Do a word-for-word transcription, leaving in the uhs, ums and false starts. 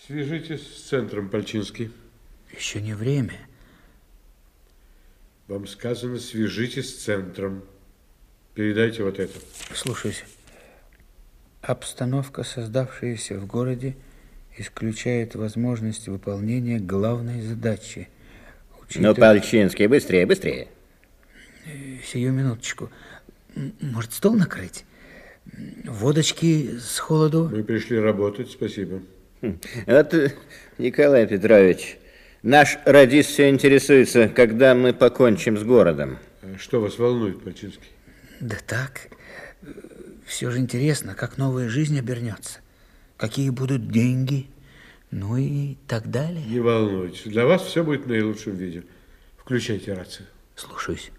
Свяжитесь с центром, Пальчинский. Еще не время. Вам сказано, свяжитесь с центром. Передайте вот это. Слушаюсь. Обстановка, создавшаяся в городе, исключает возможность выполнения главной задачи. Учитывая... Ну, Пальчинский, быстрее, быстрее. Сию минуточку. Может, стол накрыть? Водочки с холоду? Мы пришли работать, спасибо. Вот, Николай Петрович, наш радист все интересуется, когда мы покончим с городом. Что вас волнует, Пальчинский? Да так, все же интересно, как новая жизнь обернется, какие будут деньги, ну и так далее. Не волнуйтесь, для вас все будет в наилучшем виде. Включайте рацию. Слушаюсь.